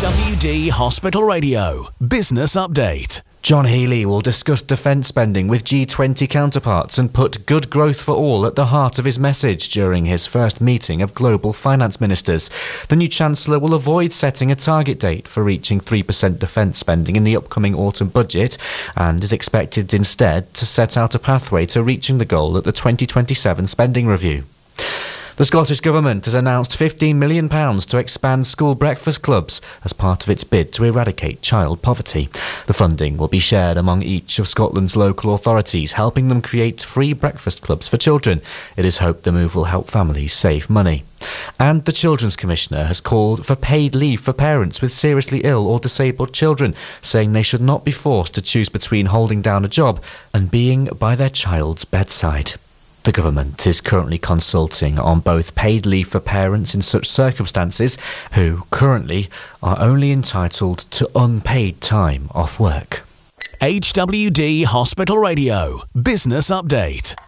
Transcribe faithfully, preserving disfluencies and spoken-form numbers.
W D Hospital Radio Business Update. John Healey will discuss defence spending with G twenty counterparts and put good growth for all at the heart of his message during his first meeting of global finance ministers. The new Chancellor will avoid setting a target date for reaching three percent defence spending in the upcoming autumn budget and is expected instead to set out a pathway to reaching the goal at the twenty twenty-seven spending review. The Scottish Government has announced fifteen million pounds to expand school breakfast clubs as part of its bid to eradicate child poverty. The funding will be shared among each of Scotland's local authorities, helping them create free breakfast clubs for children. It is hoped the move will help families save money. And the Children's Commissioner has called for paid leave for parents with seriously ill or disabled children, saying they should not be forced to choose between holding down a job and being by their child's bedside. The government is currently consulting on both paid leave for parents in such circumstances who currently are only entitled to unpaid time off work. H W D Hospital Radio Business Update.